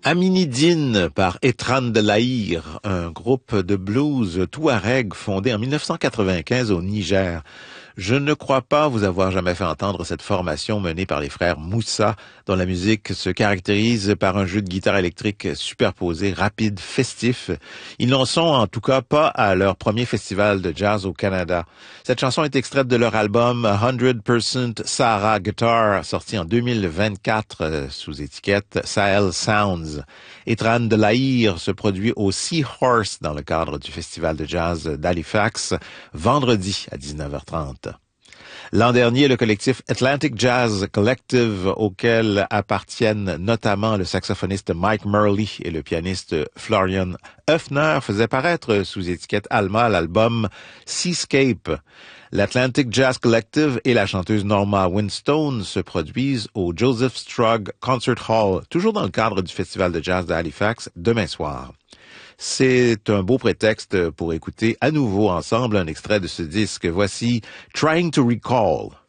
Aminidine par Etran de l'Aïr, un groupe de blues touareg fondé en 1995 au Niger. Je ne crois pas vous avoir jamais fait entendre cette formation menée par les frères Moussa, dont la musique se caractérise par un jeu de guitare électrique superposé, rapide, festif. Ils n'en sont en tout cas pas à leur premier festival de jazz au Canada. Cette chanson est extraite de leur album 100% Sahara Guitar, sorti en 2024 sous étiquette Sahel Sounds. Etran de l'Aïr se produit au Seahorse dans le cadre du festival de jazz d'Halifax, vendredi à 19h30. L'an dernier, le collectif Atlantic Jazz Collective, auquel appartiennent notamment le saxophoniste Mike Murley et le pianiste Florian Höfner, faisait paraître sous étiquette Alma l'album Seascape. L'Atlantic Jazz Collective et la chanteuse Norma Winstone se produisent au Joseph Strug Concert Hall, toujours dans le cadre du festival de jazz de Halifax, demain soir. C'est un beau prétexte pour écouter à nouveau ensemble un extrait de ce disque. Voici Trying to Recall.